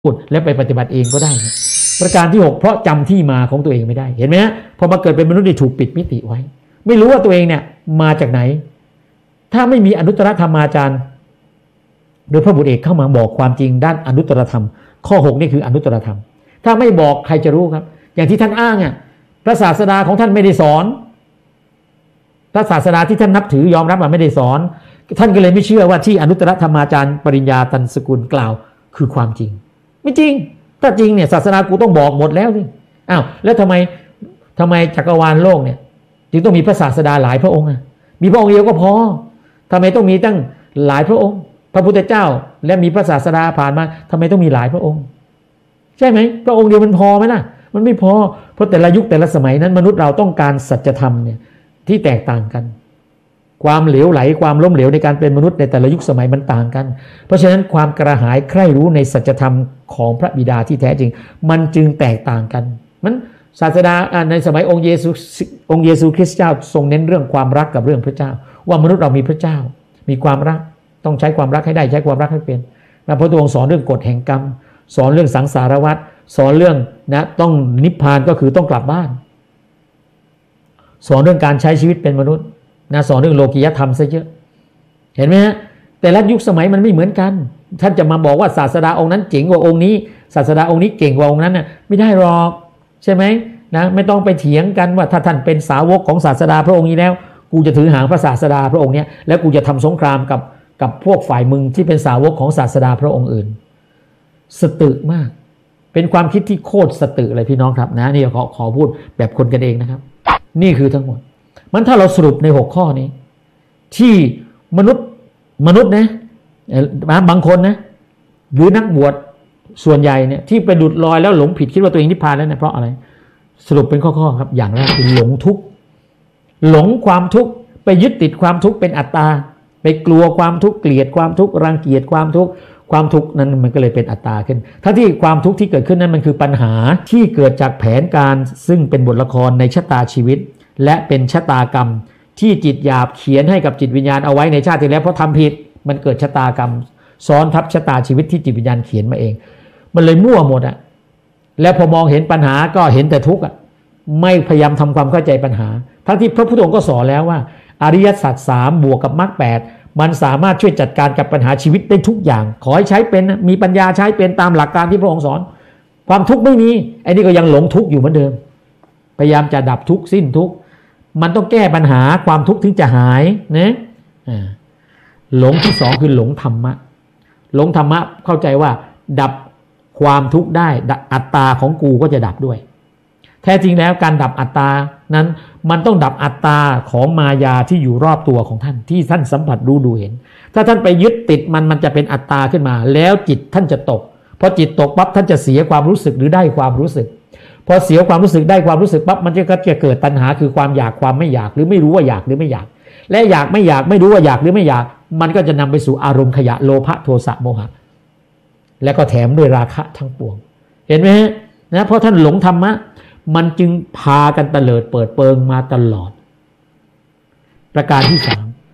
พูดและไปปฏิบัติเองก็ได้นะประการที่6เพราะจำที่มาของตัวเองไม่ได้เห็นไหมฮะพอมาเกิดเป็นมนุษย์ได้ถูกปิดมิติไว้ไม่รู้ว่าตัวเองเนี่ยมาจากไหนถ้าไม่มีอนุตตรธรรมาจารย์โดยพระบุตรเอกเข้ามาบอกความจริงด้านอนุตตรธรรมข้อ6นี่คืออนุตตรธรรมถ้าไม่บอกใครจะรู้ครับอย่างที่ท่านอ้างอ่ะพระศาสดาของท่านไม่ได้สอนพระศาสดาที่ท่านนับถือยอมรับว่าไม่ได้สอนท่านก็เลยไม่เชื่อว่าที่อนุตตรธรรมาจารย์ปริญญาตันสกุลกล่าวคือความจริงไม่จริงถ้าจริงเนี่ยศาสนากูต้องบอกหมดแล้วสิอ้าวแล้วทำไมจักรวาลโลกเนี่ยจึงต้องมีพระศาสดาหลายพระองค์มีพระองค์เดียวก็พอทำไมต้องมีตั้งหลายพระองค์พระพุทธเจ้าและมีพระศาสดาผ่านมาทำไมต้องมีหลายพระองค์ใช่ไหมพระองค์เดียวมันพอไหมล่ะมันไม่พอเพราะแต่ละยุคแต่ละสมัยนั้นมนุษย์เราต้องการสัจธรรมเนี่ยที่แตกต่างกันความเหลวไหลความล้มเหลวในการเป็นมนุษย์ในแต่ละยุคสมัยมันต่างกันเพราะฉะนั้นความกระหายใคร่รู้ในสัจธรรมของพระบิดาที่แท้จริงมันจึงแตกต่างกันมันศาสดาในสมัยองค์เยซูคริสต์เจ้าทรงเน้นเรื่องความรักกับเรื่องพระเจ้าว่ามนุษย์เรามีพระเจ้ามีความรักต้องใช้ความรักให้ได้ใช้ความรักให้เป็นพระพุทธองค์สอนเรื่องกฎแห่งกรรมสอนเรื่องสังสารวัฏสอนเรื่องนะต้องนิพพานก็คือต้องกลับบ้านสอนเรื่องการใช้ชีวิตเป็นมนุษย์นะสอนเรื่องโลกียธรรมซะเยอะเห็นไหมฮะแต่ละยุคสมัยมันไม่เหมือนกันท่านจะมาบอกว่าศาสดาองค์นั้นเจ๋งกว่าองค์นี้ศาสดาองค์นี้เก่งกว่าองค์นั้นน่ะไม่ได้หรอกใช่ไหมนะไม่ต้องไปเถียงกันว่าถ้าท่านเป็นสาวกของศาสดาพระองค์นี้แล้วกูจะถือหางพระศาสดาพระองค์นี้แล้วกูจะทำสงครามกับพวกฝ่ายมึงที่เป็นสาวกของศาสดาพระองค์อื่นสตึกมากเป็นความคิดที่โคตรสตึกเลยพี่น้องครับนะนี่ขอพูดแบบคนกันเองนะครับนี่คือทั้งหมดมันถ้าเราสรุปใน6ข้อนี้ที่มนุษย์นะบางคนนะหรือนักบวชส่วนใหญ่เนี่ยที่ไปหลุดลอยแล้วหลงผิดคิดว่าตัวเองนิพพานแล้วเนี่ยเพราะอะไรสรุปเป็นข้อๆครับอย่างแรกคือหลงทุกข์หลงความทุกข์ไปยึดติดความทุกข์เป็นอัตตาไปกลัวความทุกข์เกลียดความทุกข์รังเกียจความทุกข์นั้นมันก็เลยเป็นอัตตาขึ้นทั้งที่ความทุกข์ที่เกิดขึ้นนั้นมันคือปัญหาที่เกิดจากแผนการซึ่งเป็นบทละครในชะตาชีวิตและเป็นชะตากรรมที่จิตหยาบเขียนให้กับจิตวิญญาณเอาไว้ในชาติที่แล้วเพราะทำผิดมันเกิดชะตากรรมซ้อนทับชะตาชีวิตที่จิตวิญญาณเขียนมาเองมันเลยมั่วหมดแล้วพอมองเห็นปัญหาก็เห็นแต่ทุกข์ไม่พยายามทำความเข้าใจปัญหาทั้งที่พระพุทธองค์ก็สอนแล้วว่าอริยสัจ3บวกกับมรรค8มันสามารถช่วยจัดการกับปัญหาชีวิตได้ทุกอย่างขอให้ใช้เป็นมีปัญญาใช้เป็นตามหลักการที่พระองค์สอนความทุกข์ไม่มีไอ้นี่ก็ยังหลงทุกข์อยู่เหมือนเดิมพยายามจะดับทุกข์สิ้นทุกข์มันต้องแก้ปัญหาความทุกข์ถึงจะหายนะหลงที่2คือหลงธรรมะหลงธรรมะเข้าใจว่าดับความทุกข์ได้อัตตาของกูก็จะดับด้วยแท้จริงแล้วการดับอัตตานั้นมันต้องดับอัตตาของมายาที่อยู่รอบตัวของท่านที่ท่านสัมผัสรู้ดูเห็นถ้าท่านไปยึดติดมันจะเป็นอัตตาขึ้นมาแล้วจิตท่านจะตกพอจิตตกปั๊บท่านจะเสียความรู้สึกหรือได้ความรู้สึกพอเสียความรู้สึกได้ความรู้สึกปั๊บมันก็จะเกิดตัณหาคือความอยากความไม่อยากหรือไม่รู้ว่าอยากหรือไม่อยากและอยากไม่อยากไม่รู้ว่าอยากหรือไม่อยากมันก็จะนำไปสู่อารมณ์ขยะโลภะโทสะโมหะและก็แถมด้วยราคะทั้งปวงเห็นไหมฮะนะเพราะท่านหลงธรรมะมันจึงพากันเตลิดเปิดเปิงมาตลอดประการที่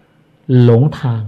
3หลงทาง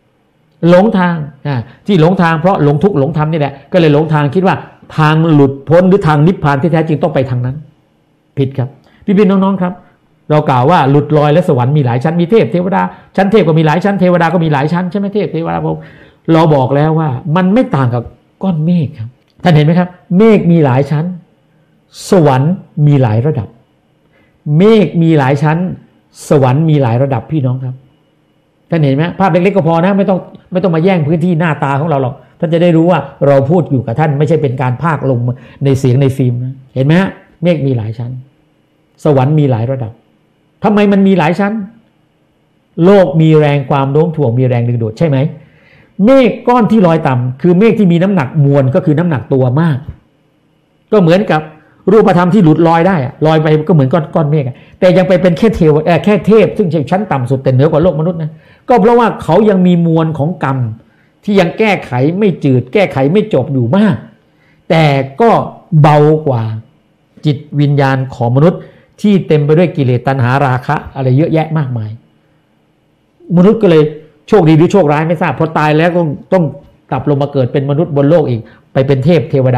ที่หลงทางเพราะหลงทุกข์หลงธรรมนี่แหละก็เลยหลงทางคิดว่าทางหลุดพ้นหรือทางนิพพานที่แท้จริงต้องไปทางนั้นผิดครับพี่ๆน้องๆครับเรากล่าวว่าหลุดลอยและสวรรค์มีหลายชั้นมีเทพเทวดาชั้นเทพก็มีหลายชั้นเทวดาก็มีหลายชั้นใช่ไหมเทพเทวดาเราบอกแล้วว่ามันไม่ต่างกับก้อนเมฆครับท่านเห็นไหมครับเมฆมีหลายชั้นสวรรค์มีหลายระดับเมฆมีหลายชั้นสวรรค์มีหลายระดับพี่น้องครับท่านเห็นไหมภาพเล็กๆก็พอนะไม่ต้องมาแย่งพื้นที่หน้าตาของเราหรอกท่านจะได้รู้ว่าเราพูดอยู่กับท่านไม่ใช่เป็นการพากลงในเสียงในฟิล์มนะเห็นไหมฮะเมฆมีหลายชั้นสวรรค์มีหลายระดับทำไมมันมีหลายชั้นโลกมีแรงความโน้มถ่วงมีแรงดึงดูดใช่ไหมเมฆก้อนที่ลอยต่ำคือเมฆที่มีน้ำหนักมวลก็คือน้ำหนักตัวมากก็เหมือนกับรูปธรรมที่หลุดลอยได้ลอยไปก็เหมือนก้อนเมฆแต่ยังไปเป็นแค่เทพซึ่งชั้นต่ำสุดแต่เหนือกว่าโลกมนุษย์นะก็เพราะว่าเขายังมีมวลของกรรมที่ยังแก้ไขไม่จืดแก้ไขไม่จบอยู่มากแต่ก็เบากว่าจิตวิญญาณของมนุษย์ที่เต็มไปด้วยกิเลสตัณหาราคะอะไรเยอะแยะมากมายมนุษย์ก็เลยโชคดีหรือโชคร้ายไม่ทราบพอตายแล้วต้องกลับลงมาเกิดเป็นมนุษย์บนโลกอีกไปเป็นเทพเทวดา